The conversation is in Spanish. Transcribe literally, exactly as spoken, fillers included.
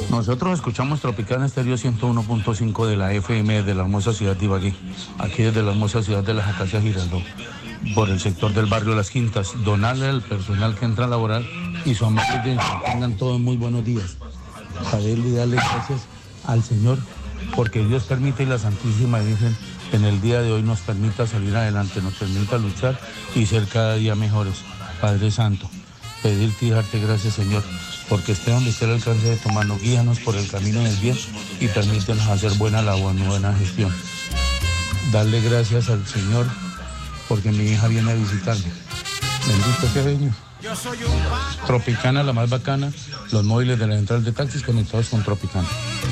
Nosotros escuchamos Tropicana Estéreo ciento uno punto cinco de la F M de la hermosa ciudad de Ibagué, aquí desde la hermosa ciudad de las Acacias Girardot, por el sector del barrio Las Quintas. Donarle al personal que entra a laborar y su amable que tengan todos muy buenos días. Pedirle y darle gracias al Señor, porque Dios permite y la Santísima Virgen en el día de hoy nos permita salir adelante, nos permita luchar y ser cada día mejores. Padre Santo, pedirte y darte gracias, Señor, porque esté donde esté el alcance de tu mano, guíanos por el camino del bien y permítenos hacer buena labor, buena gestión. Darle gracias al Señor porque mi hija viene a visitarme. Bendito sea Dios. Tropicana, la más bacana, los móviles de la central de taxis conectados con Tropicana.